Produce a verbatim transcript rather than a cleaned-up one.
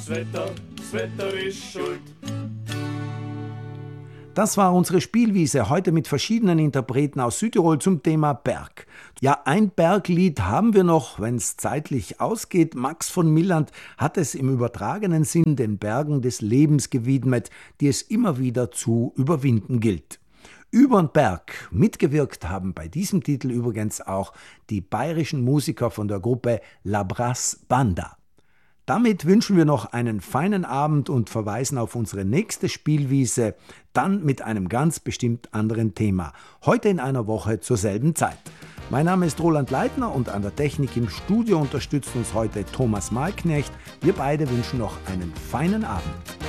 Das Wetter, das Wetter ist schuld. Das war unsere Spielwiese, heute mit verschiedenen Interpreten aus Südtirol zum Thema Berg. Ja, ein Berglied haben wir noch, wenn es zeitlich ausgeht. Max von Milland hat es im übertragenen Sinn den Bergen des Lebens gewidmet, die es immer wieder zu überwinden gilt. Übern Berg mitgewirkt haben bei diesem Titel übrigens auch die bayerischen Musiker von der Gruppe La Brass Banda. Damit wünschen wir noch einen feinen Abend und verweisen auf unsere nächste Spielwiese, dann mit einem ganz bestimmt anderen Thema. Heute in einer Woche zur selben Zeit. Mein Name ist Roland Leitner und an der Technik im Studio unterstützt uns heute Thomas Malknecht. Wir beide wünschen noch einen feinen Abend.